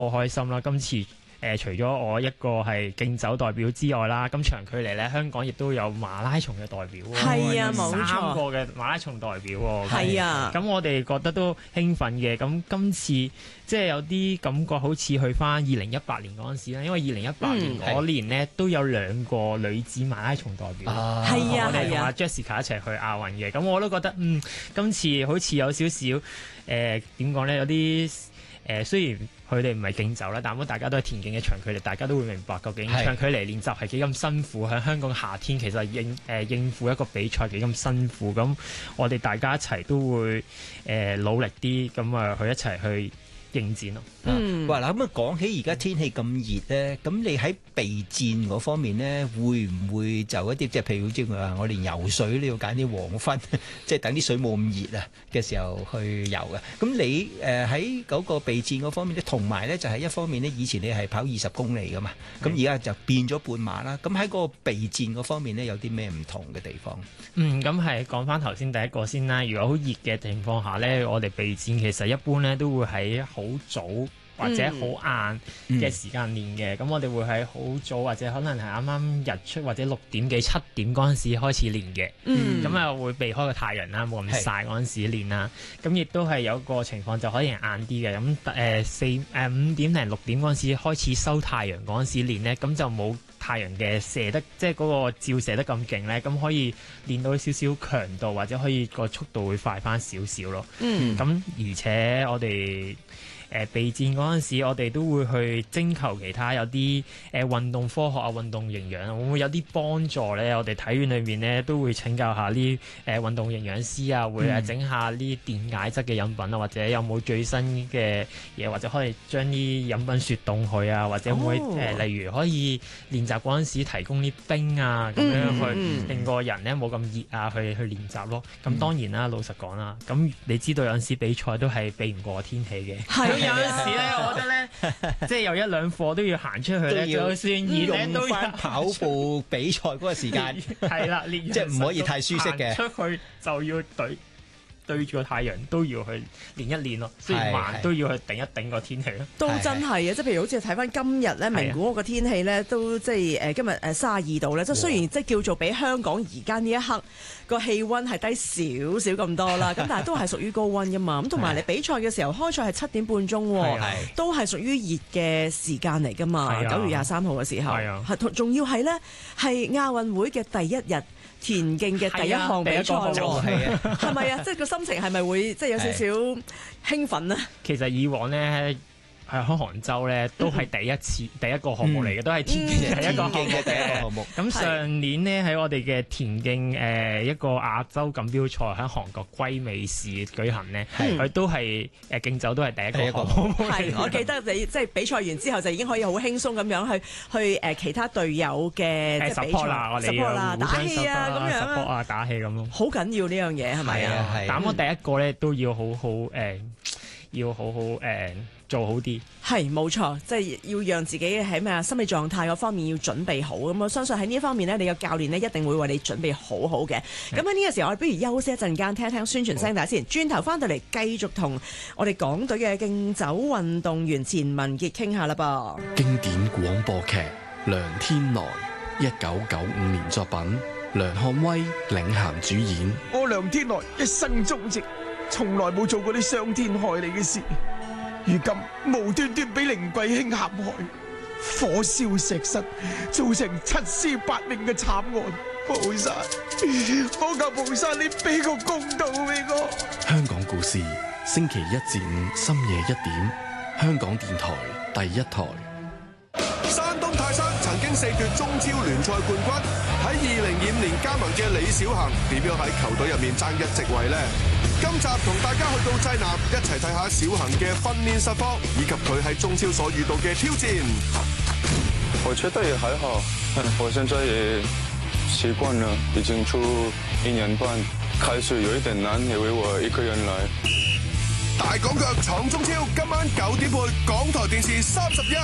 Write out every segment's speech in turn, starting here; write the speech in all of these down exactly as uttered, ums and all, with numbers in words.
好開心啦！今次誒、呃、除咗我一個係競走代表之外啦，咁長距離咧香港亦都有馬拉松嘅代表喎， 係啊，冇錯， 三個嘅馬拉松代表喎， 係啊， 咁我哋覺得都興奮嘅。咁今次即係有啲感覺好似去翻二零一八年嗰陣時啦，因為二零一八年嗰年呢、嗯、都有兩個女子馬拉松代表，係啊，我哋同阿 Jessica 一齊去亞運嘅，咁我都覺得嗯今次好似有少少誒點講咧，有啲誒、呃、雖然佢哋唔係競走啦，但係大家都係田徑嘅長距離，大家都會明白究竟長距離練習係幾咁辛苦。喺香港夏天其實應誒、呃、應付一個比賽幾咁辛苦，咁我哋大家一齊都會誒、呃、努力啲，咁啊去一齊去應戰咯。 嗯，哇嗱，咁啊講起而家天氣咁熱咧，咁你喺備戰嗰方面咧，會唔會就一啲即係譬如好似話我連游水都要揀啲黃昏，即係等啲水冇咁熱啊嘅時候去游嘅？咁你誒喺嗰個備戰嗰方面咧，同埋咧就係一方面咧，以前你係跑二十公里噶嘛，咁而家就變咗半馬啦。咁喺嗰個備戰嗰方面咧，有啲咩唔同嘅地方？ 嗯，咁係講翻頭先第一個先啦。如果好熱嘅情況下咧，我哋備戰其實一般咧都會喺好早或者好晏嘅時間練嘅，咁、嗯、我哋會喺好早或者可能係啱啱日出或者六點幾七點嗰陣時開始練嘅，咁啊、嗯、會避開個太陽啦，冇咁曬嗰陣時練啦。咁亦都係有個情況就可以晏啲嘅，咁誒四誒五點零六點嗰陣時開始收太陽嗰陣時練咧，咁就冇太陽嘅射得即係嗰個照射得咁勁咧，咁可以練到少少強度或者可以個速度會快翻少少咯。嗯，咁而且我哋誒、呃、備戰嗰陣時，我哋都會去徵求其他有啲誒、呃、運動科學啊、運動營養會唔會有啲幫助咧？我哋體院裏面咧都會請教下啲誒、呃、運動營養師啊，會誒整下啲電解質嘅飲品啊，或者有冇最新嘅嘢，或者可以將啲飲品雪凍佢啊，或者會誒、哦呃、例如可以練習嗰陣時提供啲冰啊，咁樣去令個人咧冇咁熱啊，去去練習咯。咁當然啦，老實講啦，咁你知道有陣時比賽都係避唔過天氣嘅。有陣時咧，我覺得咧，即係有一兩課都要行出去咧，就算熱咧都要跑步比賽嗰個時間， 係啦， 即係唔可以太舒適嘅。 出去就要對對住個太陽都要去練一練咯，雖然慢都要去頂一頂個天氣咯。 都真係啊！即係譬如好似睇翻今日咧，名古屋個天氣咧都即係誒今日誒三十二度咧，即係雖然即係叫做比香港而家呢一刻個氣温係低少少咁多啦，咁但係都係屬於高温噶嘛。咁同埋你比賽嘅時候開賽係七點半鐘，都係屬於熱嘅時間嚟噶嘛。九月廿三號嘅時候，係仲要係咧係亞運會嘅第一日。田徑嘅第一項比賽喎，係咪啊？即係個心情係咪會即係有少少興奮啊？ 其實以往咧喺杭州咧都係第一次、嗯、第一個項目嚟嘅，都係田徑第一個項目嘅第一個項目。咁上年呢，喺我哋嘅田徑誒、呃、一個亞洲錦標賽喺韓國龜尾市舉行呢，佢、嗯、都係誒競走都係第一個項目。 係，我記得你即係比賽完之後就已經可以好輕鬆咁樣去去誒、呃、其他隊友嘅即係比賽啦，我哋啦，打氣啊咁樣啊，打氣咁咯， 好緊要呢樣嘢係咪啊？ 咁我第一個咧都要好好誒、呃，要好好誒。呃做好啲係冇錯，即係要讓自己喺咩啊心理狀態嗰方面要準備好。咁我相信喺呢一方面呢，你嘅教練呢一定會為你準備好好嘅。咁喺呢個時候，我哋不如休息一陣間，聽一聽宣傳聲帶先。轉頭翻到嚟繼續同我哋港隊嘅競走運動員錢文傑傾下啦噃。 經典廣播劇《梁天來》，一九九五年作品，梁漢威領銜主演。 我梁天來一生忠直，從來冇做過啲傷天害理嘅事。如今無端端俾凌貴卿陷害，火燒石室，造成七屍八命嘅慘案。菩薩，我求菩薩你俾個公道俾我。 香港故事，星期一至五深夜一點，香港電台第一台。 山東泰山曾經四奪中超聯賽冠軍，喺二零二五年加盟嘅李小恒點樣喺球隊入面爭一席位呢？今集同大家去到濟南，一齊睇下小恒嘅訓練實況，以及佢喺中超所遇到嘅挑戰。 我覺得也還好，我現在也習慣了，已經出一年半，開始有一點難，因為我一個人來。 大港腳闖中超，今晚九點半，港台電視三十一。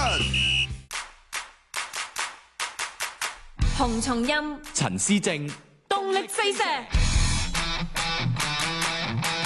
洪松蔭、 陳思正， 動力飛射。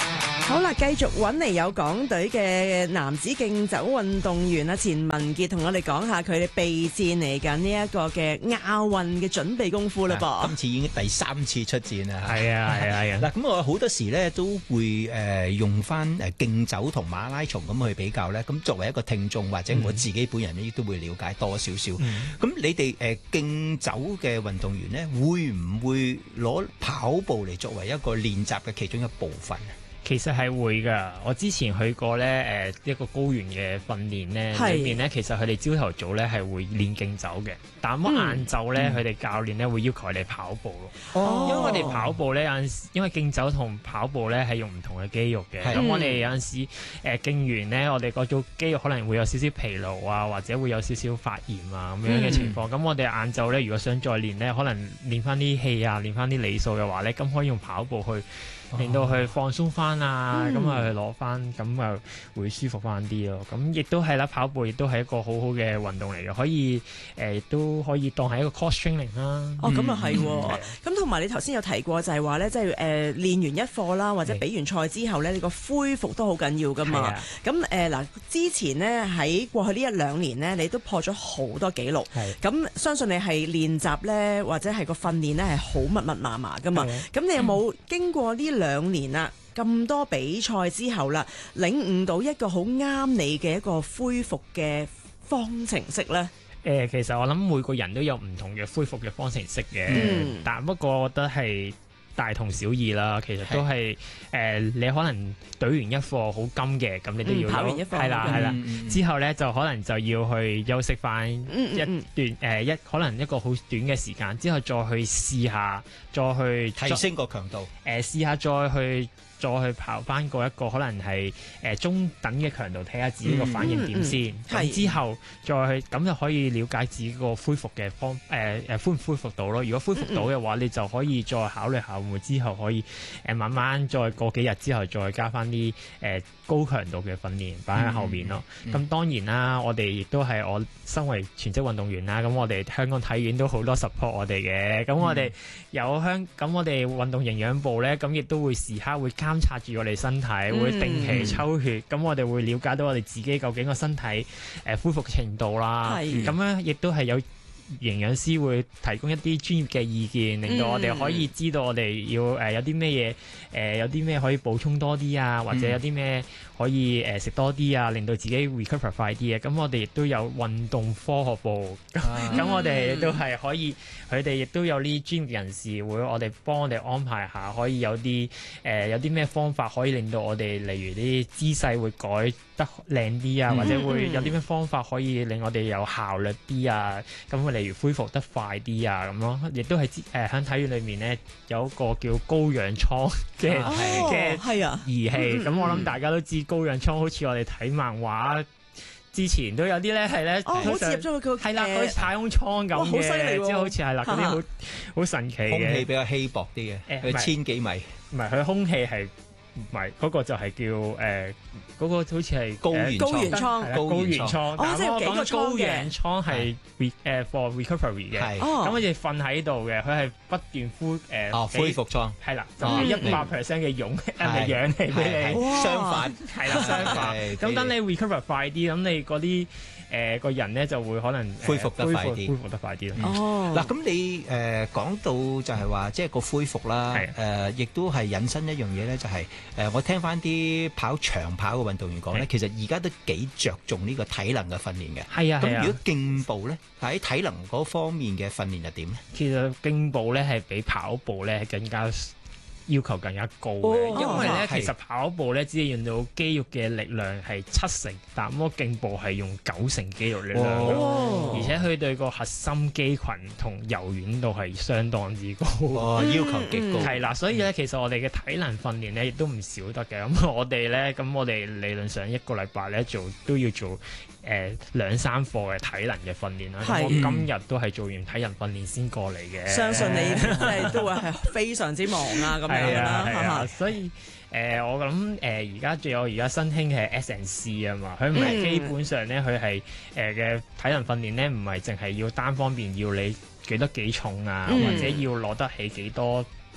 好啦，繼續揾嚟有港隊嘅男子競走運動員啊，錢文傑同我哋講下佢哋備戰嚟緊呢一個嘅亞運嘅準備功夫啦噃。 今次已經第三次出戰啦。 係啊係啊係啊！ 嗱，咁我好多時咧都會誒用翻誒競走同馬拉松咁去比較咧。咁作為一個聽眾或者我自己本人咧，亦都會了解多少少。咁、嗯、你哋誒競走嘅運動員咧，會唔會攞跑步嚟作為一個練習嘅其中一部分？ 其實係會㗎，我之前去過咧誒、呃、一個高原嘅訓練咧，裏面咧其實佢哋朝頭早咧係會練競走嘅，但係晏晝咧佢哋教練咧會要求佢哋跑步咯。哦，因為我哋跑步咧有陣時，因為競走同跑步咧係用唔同嘅肌肉嘅，咁我哋有陣時誒、呃、競完咧，我哋嗰組肌肉可能會有少少疲勞啊，或者會有少少發炎啊咁樣嘅情況。咁、嗯、我哋晏晝咧如果想再練咧，可能練翻啲氣啊，練翻啲理數嘅話咧，咁可以用跑步去令到佢放鬆翻啊，咁啊去攞翻，咁啊會舒服翻啲咯。咁亦都係啦，跑步亦都係一個好好嘅運動嚟嘅，可以誒亦、呃、都可以當係一個 cross training 啦。 哦，咁啊係喎。咁同埋你頭先有提過就係話咧，即係誒練完一課啦，或者比完賽之後咧，你個恢復都好緊要噶嘛。咁誒嗱，之前呢，喺過去呢一兩年呢，你都破咗好多紀錄。咁相信你係練習咧，或者係個訓練咧係好密密麻麻噶嘛。咁你有冇經過呢兩年啦，咁多比賽之後啦，領悟到一個好啱你嘅一個恢復嘅方程式呢？ 誒、呃，其實我諗每個人都有唔同嘅恢復嘅方程式嘅，嗯、但不過我覺得係大同小異啦。其實都係誒、呃，你可能懟完一課好金嘅，咁你都要、嗯、跑完一課係啦係啦，之後咧就可能就要去休息翻一段誒、嗯呃、一可能一個好短嘅時間，之後再去試下，再去提升個強度，誒、 呃、試下再去。再去跑翻過一個可能係誒、呃、中等嘅強度，睇下自己個反應點先。咁、嗯嗯、之後再去咁就可以了解自己個恢復嘅方誒誒恢唔恢復到咯。如果恢復到嘅話，嗯、你就可以再考慮下會唔會之後可以誒、呃、慢慢再過幾日之後再加翻啲誒高強度嘅訓練擺喺後面咯。咁、嗯嗯、當然啦，我哋亦都係我身為全職運動員啦，咁我哋香港體院都好多 support 我哋嘅。咁我哋有香咁我哋運動營養部咧，咁亦都會時刻會加監察住我哋身體，會定期抽血，咁、嗯、我哋會了解到我哋自己究竟個身體誒、呃、恢復程度啦。咁樣亦都係有營養師會提供一啲專業嘅意見，令到我哋可以知道我哋要誒、呃、有啲咩嘢誒有啲咩可以補充多啲啊，或者有啲咩可以誒食、呃、多啲啊，令到自己 recover 快啲嘅。咁我哋亦都有運動科學部，咁、啊、我哋都係可以，佢哋亦都有啲專業人士會我哋幫我哋安排下，可以有啲誒、呃、有啲咩方法可以令到我哋例如啲姿勢會改得靚啲啊，或者會有啲咩方法可以令我哋有效率啲啊，咁例如恢復得快啲啊咁咯。亦都係誒喺體院裏面咧有一個叫高氧倉嘅嘅儀器，咁、哦、我諗大家都知高氧倉好似我哋睇漫畫之前都有啲咧係咧， 哦，好似入咗個係啦，好似太空艙咁嘅， 好犀利喎， 即係好似係啦，嗰啲好好神奇嘅， 空氣比較稀薄啲嘅，佢、欸、千幾米， 唔係佢空氣係。唔係嗰個就係叫誒嗰、呃那個好似係高原高原艙， 高原艙。 哦，即係幾個高氧艙係誒 for recovery 嘅。咁我哋瞓喺度嘅，佢係不斷呼誒、呃哦、恢復艙。係啦， 就係一百 percent 嘅氧誒氧氣俾你。 相反係啦，相反。咁等你 recover 快啲，咁你嗰啲。誒、呃、個人咧就會可能恢復得快啲， 恢復得快啲咯。 哦，嗱咁你誒、呃、講到就係話，即係個恢復啦，誒亦、呃、都係引申一樣嘢咧，就係、是、誒、呃、我聽翻啲跑長跑嘅運動員講咧，其實而家都幾着重呢個體能嘅訓練嘅。係啊，咁如果競步咧喺體能嗰方面嘅訓練又點咧？ 其實競步咧係比跑步咧更加要求更加高嘅，哦、因為咧其實跑步咧只係用到肌肉嘅力量係七成，但係競步係用九成肌肉力量，哦、而且佢對個核心肌群同柔軟度係相當之高， 哦、要求極高。 係啦、嗯，所以咧其實我哋嘅體能訓練咧亦都唔少得嘅。咁我哋咧咁我哋理論上一個禮拜咧做都要做誒、呃、兩三課嘅體能嘅訓練啦。我今日都係做完體能訓練先過嚟嘅。 相信你即係都會係非常之忙啊咁。 係啊，係啊，所以誒、呃，我諗誒，而家仲有而家新興嘅 S and C 啊嘛，佢唔係基本上咧，佢係誒嘅體能訓練咧，唔係淨係要單方面要你幾多幾重啊，嗯、或者要攞得起幾多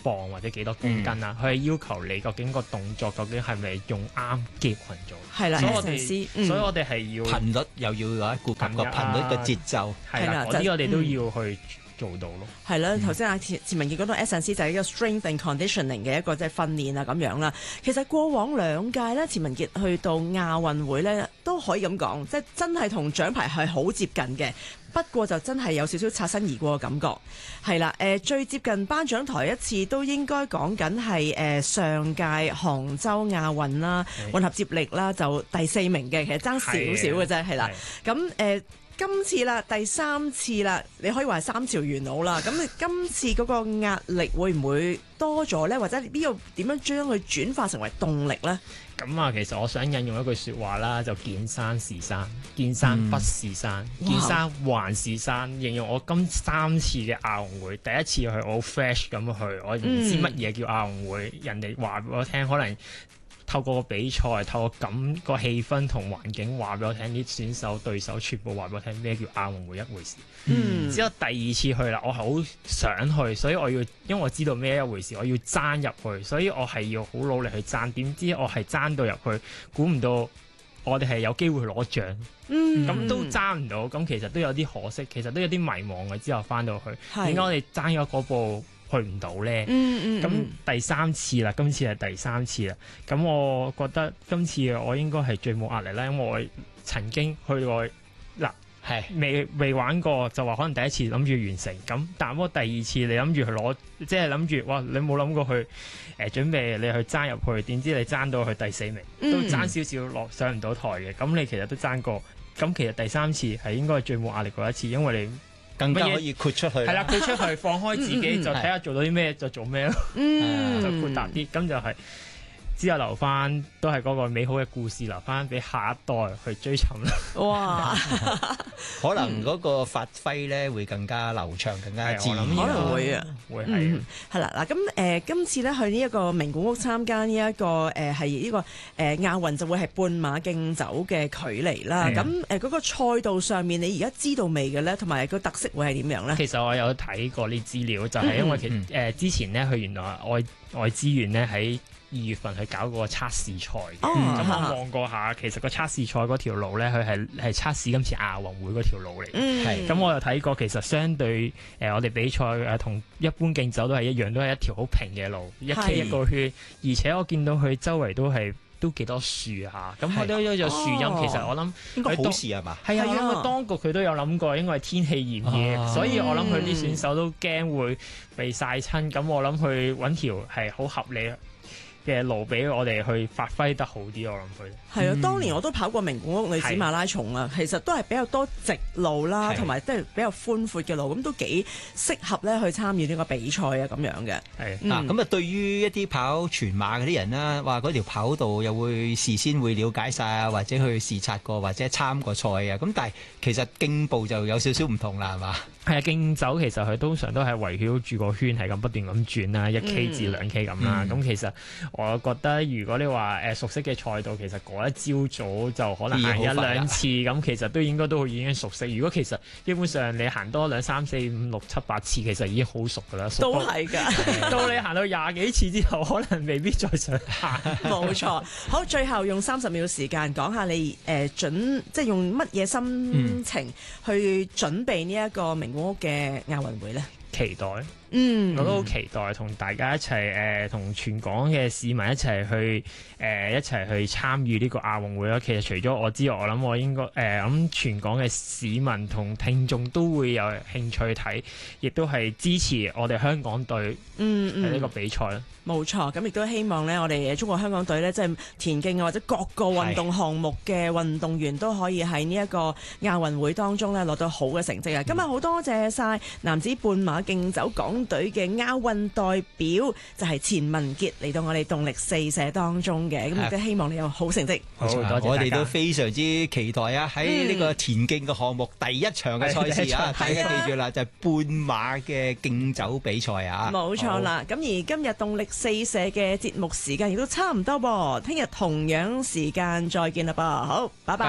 磅或者幾多公斤啊，佢係、嗯、要求你究竟個動作究竟係咪用啱肌肉群做。 係啦， 所以我哋、 嗯、 所以我哋係要頻率又要啊，顧及個頻率嘅節奏。 係啦，嗰啲我哋都要去做到咯。 係啦，頭先阿錢錢文傑講到 S and C 就係一個 strength and conditioning 嘅一個即係訓練啊咁樣啦。其實過往兩屆咧，錢文傑去到亞運會咧都可以咁講，即係真係同獎牌係好接近嘅。不過就真係有少少擦身而過嘅感覺。係啦，誒、呃、最接近頒獎台一次都應該講緊係誒上屆杭州亞運啦，混合接力啦就第四名嘅，其實爭少少嘅啫，係啦。咁誒。今次啦，第三次啦，你可以話係三朝元老啦。咁你今次嗰個壓力會唔會多咗呢？或者呢個點樣將佢轉化成為動力呢？ 咁啊，其實我想引用一句説話啦，就見山是山，見山不是山，嗯、見山還是山。形容我今三次嘅亞運會，第一次去我好 fresh 咁去，我唔知乜嘢叫亞運會，嗯、人哋話俾我聽，可能。透過個比賽，透過咁個氣氛同環境話俾我聽，啲選手對手全部話俾我聽咩叫亞運會一回事。嗯，之後第二次去啦，我係好想去，所以我要，因為我知道咩一回事，我要爭入去，所以我係要好努力去爭。點知我係爭到入去，估唔到我哋係有機會去攞獎。嗯，咁都爭唔到，咁其實都有啲可惜，其實都有啲迷茫嘅。之後翻到去，點解我哋爭咗嗰步？去唔到咧，咁、嗯嗯、第三次啦，今次係第三次啦。咁我覺得今次我應該係最冇壓力啦，因為我曾經去過嗱，係未未玩過，就話可能第一次諗住完成，咁但係第二次你諗住去攞，即係諗住哇，你冇諗過去誒、呃、準備你去爭入去，點知你爭到去第四名，嗯、都爭少少落上唔到台嘅。咁你其實都爭過，咁其實第三次係應該係最冇壓力嗰一次，因為你。 更加可以豁出去， 係啦，豁出去放開自己，嗯嗯就睇下做到啲咩就做咩咯，嗯、就豁達啲，咁就係、是。之後留翻都係嗰個美好嘅故事，留翻俾下一代去追尋啦。哇！ 可能嗰個發揮咧會更加流暢，更加自然。 可能會啊， 會係。 係啦，嗱咁誒，今次咧去呢一個名古屋參加呢一個誒係呢個誒亞運就會係半馬競走嘅距離啦。咁誒嗰個賽道上面，你而家知道未嘅咧？同埋個特色會係點樣咧？ 其實我有睇過啲資料，就係、是、因為其誒、嗯呃、之前咧，佢原來外外資源咧喺二月份去搞個測試賽嘅，咁、哦、我望過下，其實個測試賽嗰條路咧，佢係係測試今次亞運會嗰條路嚟嘅。咁、嗯、我又睇過，其實相對誒、呃、我哋比賽誒同一般競走都係一樣，都係一條好平嘅路，一 K 一個圈，而且我見到佢周圍都係都幾多樹下，咁佢都有有樹蔭。哦、其實我諗應該好事係嘛？ 係啊，因為當局佢都有諗過，因為天氣炎熱，啊、所以我諗佢啲選手都驚會被曬親。咁我諗佢揾條係好合理嘅路俾我哋去發揮得好啲，我諗佢係啊！當年我都跑過名古屋女子馬拉松啊，其實都係比較多直路啦，同埋都係比較寬闊嘅路，咁都幾適合咧去參與呢個比賽啊咁樣嘅。 係嗱，咁啊對於一啲跑全馬嗰啲人啦，話嗰條跑道又會事先會了解晒啊，或者去視察過或者參過賽啊，咁但係其實競步就有少少唔同啦，係嘛？ 係啊，競走其實佢通常都係圍繞住個圈係咁不斷咁轉啦，一 K 至兩 K 咁啦。咁、嗯、其實我覺得如果你話誒熟悉嘅賽道，其實嗰一朝早就可能行一兩次，咁其實都應該都已經熟悉。如果其實基本上你行多兩三四五六七八次，其實已經好熟㗎啦。 都係㗎， 到你行到廿幾次之後，可能未必再想行。 冇錯。好，最後用三十秒時間講下你誒、呃、準，即係用乜嘢心情去準備呢一個名古屋嘅亞運會咧？ 期待。嗯，我都好期待同大家一齊誒，同、呃、全港嘅市民一齊去誒、呃，一齊去參與呢個亞運會啦。其實除咗我之外，我諗我應該誒，咁、呃、全港嘅市民同聽眾都會有興趣睇，亦都係支持我哋香港隊嗯嗯呢個比賽啦。 冇錯，咁亦都希望咧，我哋中國香港隊咧，即係田徑啊或者各個運動項目嘅運動員都可以喺呢一個亞運會當中咧攞到好嘅成績啊！嗯、今日好多謝晒男子半馬競走港隊嘅亞運代表，就係、是、錢文傑嚟到我哋動力四射當中嘅，咁亦都希望你有好成績。 好，多謝我哋都非常之期待啊！喺呢個田徑嘅項目第一場嘅賽事啊，大家記住啦，就係、是、半馬嘅競走比賽啊！ 冇錯啦，咁而今日動力四射嘅節目時間亦都差唔多噃，聽日同樣時間再見啦噃，好，拜拜。